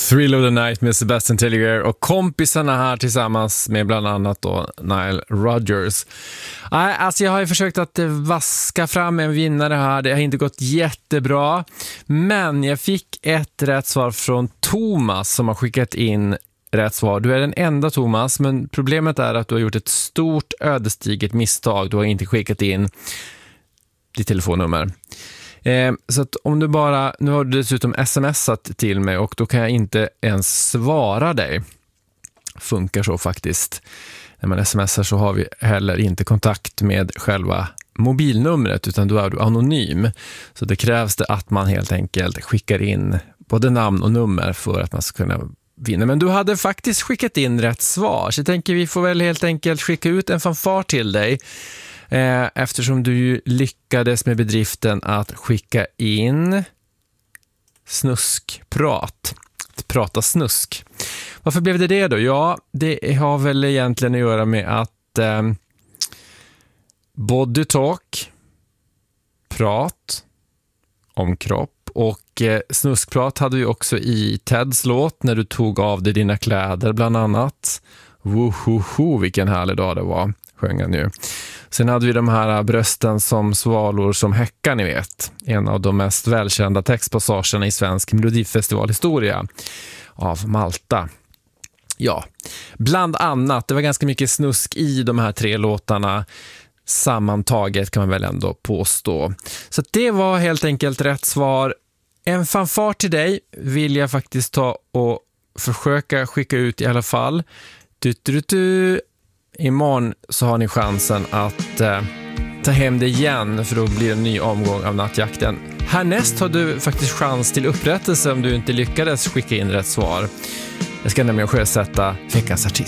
Thrill of the Night med Sebastian Tellier och kompisarna här tillsammans med bland annat då Nile Rodgers. Alltså jag har ju försökt att vaska fram en vinnare här. Det har inte gått jättebra, men jag fick ett rätt svar från Thomas som har skickat in rätt svar. Du är den enda, Thomas, men problemet är att du har gjort ett stort ödesdigert misstag. Du har inte skickat in ditt telefonnummer. Så att om du bara, nu har du dessutom smsat till mig och då kan jag inte ens svara dig. Funkar så faktiskt. När man smsar så har vi heller inte kontakt med själva mobilnumret, utan då är du anonym. Så det krävs det att man helt enkelt skickar in både namn och nummer för att man ska kunna vinna. Men du hade faktiskt skickat in rätt svar, så jag tänker vi får väl helt enkelt skicka ut en fanfar till dig. Eftersom du ju lyckades med bedriften att skicka in snuskprat. Att prata snusk. Varför blev det då? Ja, det har väl egentligen att göra med att body talk, prat om kropp och snuskprat hade vi också i Teds låt när du tog av dig dina kläder bland annat. Wohoho, vilken härlig dag det var, sjöng han ju. Sen hade vi de här brösten som svalor som häckar, ni vet. En av de mest välkända textpassagerna i svensk melodifestivalhistoria av Malta. Ja, bland annat. Det var ganska mycket snusk i de här 3 låtarna. Sammantaget kan man väl ändå påstå. Så det var helt enkelt rätt svar. En fanfar till dig vill jag faktiskt ta och försöka skicka ut i alla fall. Imorgon så har ni chansen att ta hem det igen, för då blir det en ny omgång av Nattjakten. Härnäst har du faktiskt chans till upprättelse om du inte lyckades skicka in rätt svar. Jag ska nämligen sjösätta veckans artist.